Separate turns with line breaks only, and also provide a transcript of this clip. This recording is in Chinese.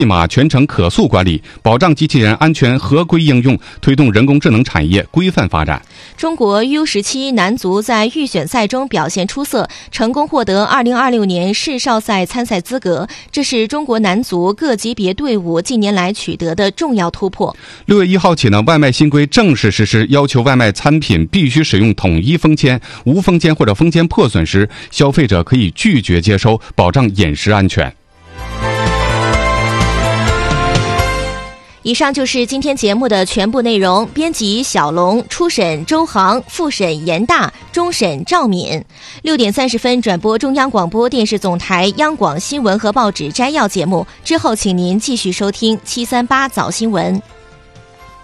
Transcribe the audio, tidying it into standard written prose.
码全程可塑管理，保障机器人安全合规应用，推动人工智能产业规范发展。
中国 U17 男足在预选赛中表现出色，成功获得2026年世少赛参赛资格，这是中国男足各级别队伍近年来取得的重要突破。
6月1号起呢，外卖新规正式实施，要求外卖餐品必须使用统一封签，无封签或者封签破损时，消费者可以拒绝接收，保障饮食安全。
以上就是今天节目的全部内容。编辑小龙，初审周航，复审严大，终审赵敏。6点30分转播中央广播电视总台央广新闻和报纸摘要节目，之后请您继续收听738早新闻。